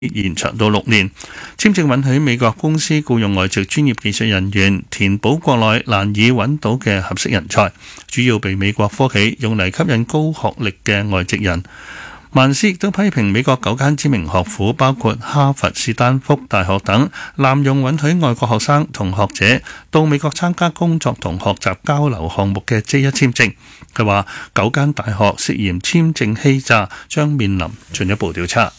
延長到6年。簽證允許美國公司僱用外籍專業技術人員，填補國內難以揾到嘅合適人才，主要被美國科企用嚟吸引高學歷嘅外籍人。曼斯亦都批評美國9間知名學府，包括哈佛、斯丹福大學等，濫用允許外國學生同學者到美國參加工作同學習交流項目嘅 J1 簽證。佢話9間大學涉嫌簽證欺詐，將面臨進一步調查。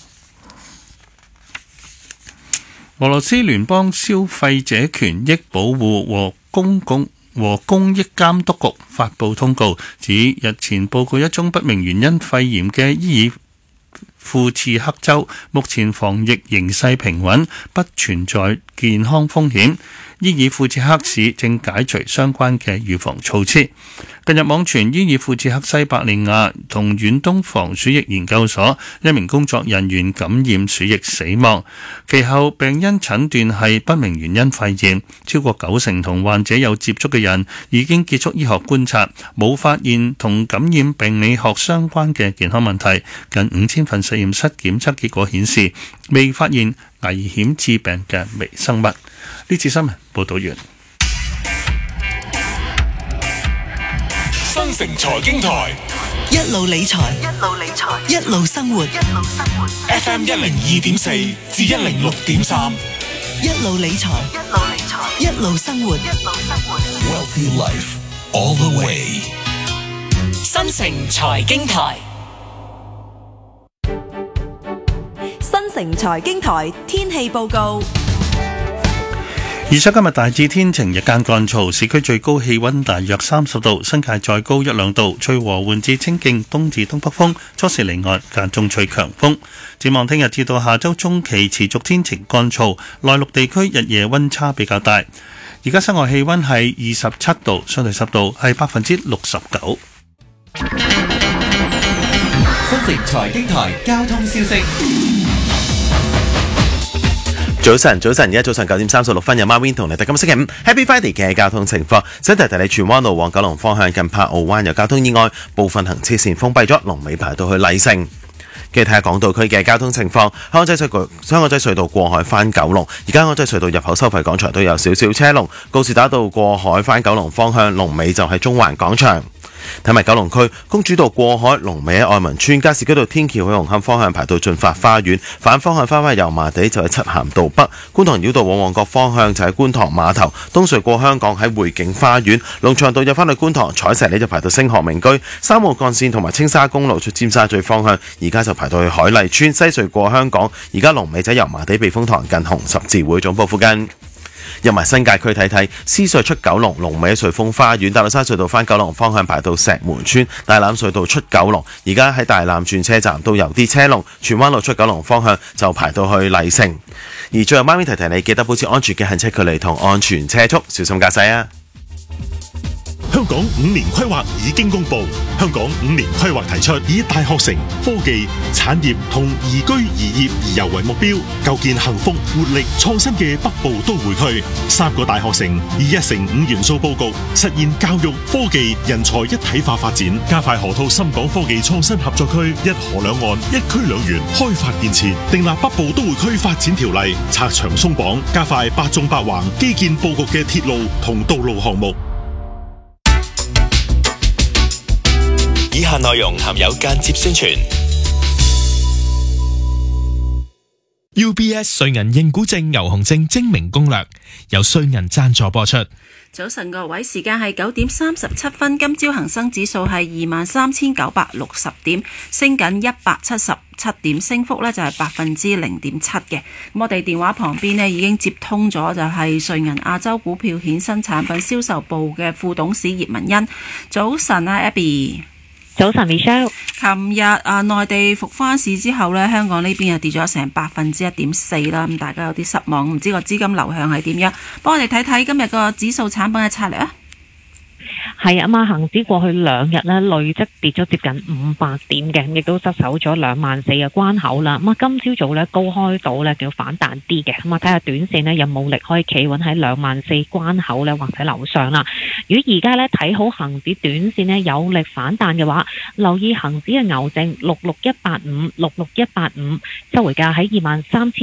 俄羅斯聯邦消費者權益保護和公益監督局發布通告，指日前報告一宗不明原因肺炎嘅伊爾庫茨克州，目前防疫形勢平穩，不存在健康風險。伊爾庫茨克市正解除相關嘅預防措施。近日網傳伊爾庫茨克西伯利亞同遠東防鼠疫研究所一名工作人員感染鼠疫死亡，其後病因診斷係不明原因肺炎。超過90%同患者有接觸嘅人已經結束醫學觀察，冇發現同感染病理學相關嘅健康問題。近5000份實驗室檢測結果顯示，未發現危險致病嘅微生物。呢次新聞報道完。 新城財經台一路理財，一路生活。 FM 102.4至106.3， 一路理財，一路生活。 Wealthy Life all the way。 新城財經台， 新城財經台天氣報告。 預測今日大致天晴，日間乾燥，市區最高氣溫大約30度，新界再高1-2度，吹和緩至清勁東至東北風，初時離岸，間中吹強風。展望聽日至到下周中期持續天晴乾燥，內陸地區日夜溫差比較大。而家室外氣溫係27度，相對濕度係69%。 新城財經台交通消息。 早晨，而家早上9點36分，有 Marvin 同你哋今日星期五 Happy Friday 嘅交通情況。想提提你，荃灣路往九龍方向近柏傲灣有交通意外，部分行車線封閉咗，龍尾排到去麗城。跟住睇下港島區嘅交通情況，香港仔隧道過海返九龍，而家香港仔隧道入口收費廣場都有少少車龍，告士打道過海返九龍方向龍尾就係中環廣場。睇埋九龍區公主道過海龍尾喺愛民村，加士居道天橋去紅磡方向排到駿發花園，反方向翻返油麻地就喺漆咸道北，觀塘繞道往旺角方向就喺觀塘碼頭，東隧過香港喺匯景花園，龍翔道入翻去觀塘彩石里就排到星河名居，3號幹線同埋青沙公路出尖沙咀方向而家就排到去海麗村，西隧過香港而家龍尾喺油麻地避風塘近紅十字會總部附近。入埋新界區睇睇，獅隧出九龍龍尾喺瑞豐花園，大老山隧道返九龍方向排到石門村，大欖隧道出九龍而家喺大欖轉車站都有啲車龍，荃灣路出九龍方向就排到去麗城。而最後媽咪提提你，記得保持安全嘅行車距離同安全車速，小心駕駛啊！ 香港5年規劃已經公布，香港5年規劃提出以大學城、科技、產業同宜居宜業宜遊為目標，構建幸福、活力、創新嘅北部都會區。3個大學城以1城5元素佈局，實現教育、科技、人才一體化發展，加快河套深港科技創新合作區，一河兩岸、一區兩園開發建設，訂立北部都會區發展條例，拆牆鬆綁，加快8縱8橫基建佈局嘅鐵路同道路項目。 以下內容含有間接宣傳。 UBS 瑞銀認股證牛熊證精明攻略，由瑞銀贊助播出。 早晨各位，時間係9點37分，今朝恒生指數係23,960點，升緊177點，升幅呢就係0.7%嘅。咁我哋電話旁邊呢已經接通咗，就係瑞銀亞洲股票衍生產品銷售部嘅副董事葉文欣。早晨啊 Abby。 早晨 Michelle。 琴日內地復翻市之後呢，香港呢邊又跌咗成1.4%啦，咁大家有啲失望，唔知個資金流向係點樣？幫我哋睇睇今日個指數產品嘅策略啊。 係啊嘛，恒指過去2日咧累積跌咗接近500點嘅，亦都失守咗24,000嘅關口啦。咁啊，今朝早咧高開到咧叫反彈啲嘅，咁啊睇下短線咧有冇力可以企穩喺24,000關口咧或者樓上啦。如果而家咧睇好恒指短線咧有力反彈嘅話，留意恒指嘅牛證66185、66185，收回價喺23,000